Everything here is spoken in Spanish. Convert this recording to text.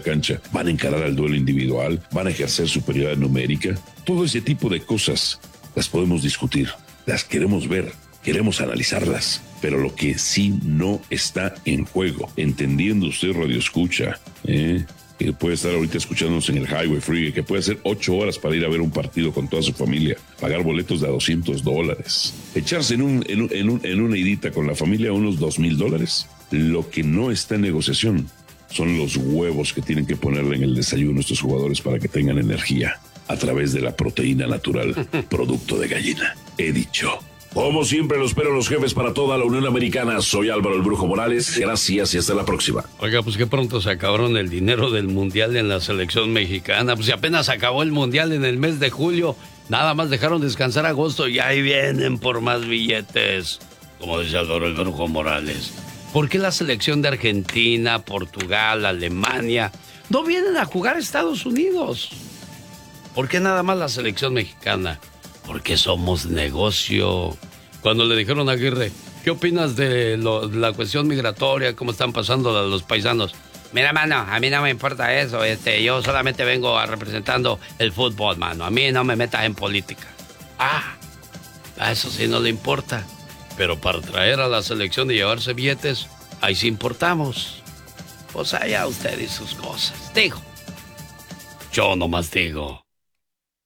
cancha, van a encarar al duelo individual, van a ejercer superioridad numérica. Todo ese tipo de cosas las podemos discutir, las queremos ver, queremos analizarlas, pero lo que sí no está en juego, entendiendo usted, radioescucha, que puede estar ahorita escuchándonos en el Highway Free, que puede hacer 8 horas para ir a ver un partido con toda su familia, pagar boletos de $200, echarse en una idita con la familia unos $2,000. Lo que no está en negociación son los huevos que tienen que ponerle en el desayuno a estos jugadores para que tengan energía a través de la proteína natural, producto de gallina. He dicho. Como siempre, lo espero los jefes para toda la Unión Americana. Soy Álvaro el Brujo Morales. Gracias y hasta la próxima. Oiga, pues qué pronto se acabaron el dinero del Mundial en la selección mexicana. Pues si apenas acabó el Mundial en el mes de julio, nada más dejaron descansar agosto y ahí vienen por más billetes. Como dice Álvaro el Brujo Morales. ¿Por qué la selección de Argentina, Portugal, Alemania no vienen a jugar a Estados Unidos? ¿Por qué nada más la selección mexicana? Porque somos negocio. Cuando le dijeron a Aguirre, ¿qué opinas de la cuestión migratoria? ¿Cómo están pasando a los paisanos? Mira, mano, a mí no me importa eso. Yo solamente vengo representando el fútbol, mano. A mí no me metas en política. A eso sí no le importa. Pero para traer a la selección y llevarse billetes, ahí sí importamos. Pues allá usted y sus cosas. Digo. Yo nomás digo.